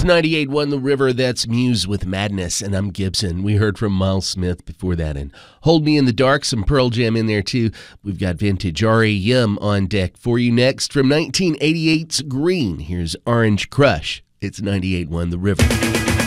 98.1 The River. That's Muse with Madness, and I'm Gibson. We heard from Miles Smith before that, and Hold Me in the Dark, some Pearl Jam in there too. We've got vintage R.E.M. on deck for you next. From 1988's Green, here's Orange Crush. It's 98.1 The River.